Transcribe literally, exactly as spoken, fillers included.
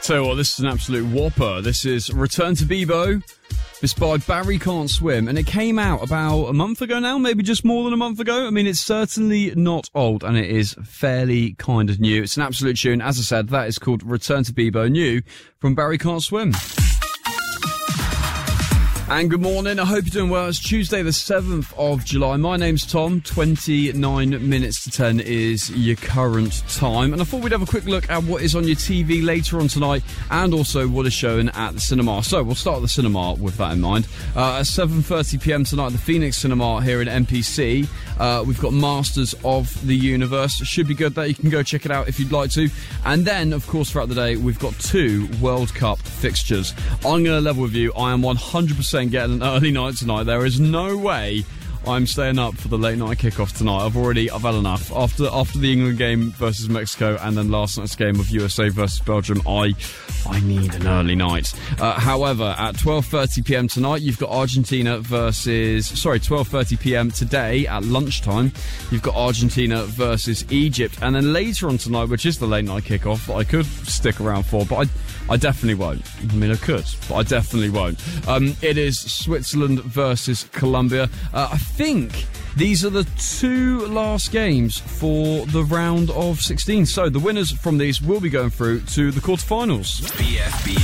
Tell you what, this is an absolute whopper. This is Return to Bebo. It's by Barry Can't Swim, and it came out about a month ago now, maybe just more than a month ago. I mean, it's certainly not old, and it is fairly kind of new. It's an absolute tune. As I said, that is called Return to Bebo, new from Barry Can't Swim. And good morning, I hope you're doing well. It's Tuesday the seventh of July. My name's Tom. twenty-nine minutes to ten is your current time. And I thought we'd have a quick look at what is on your T V later on tonight, and also what is shown at the cinema. So we'll start at the cinema with that in mind. Uh, at seven thirty p m tonight at the Phoenix Cinema here in N P C, uh, we've got Masters of the Universe. It should be good there. You can go check it out if you'd like to. And then, of course, throughout the day, we've got two World Cup fixtures. I'm going to level with you. I am one hundred percent getting an early night tonight. There is no way I'm staying up for the late night kickoff tonight. I've already, I've had enough. After after the England game versus Mexico, and then last night's game of U S A versus Belgium, I I need an early night. Uh, however, at twelve thirty p m tonight, you've got Argentina versus, sorry, twelve thirty p m today at lunchtime, you've got Argentina versus Egypt. And then later on tonight, which is the late night kickoff, I could stick around for, but I I definitely won't. I mean, I could, but I definitely won't. Um, it is Switzerland versus Colombia. Uh, I think these are the two last games for the round of sixteen. So the winners from these will be going through to the quarterfinals. B F B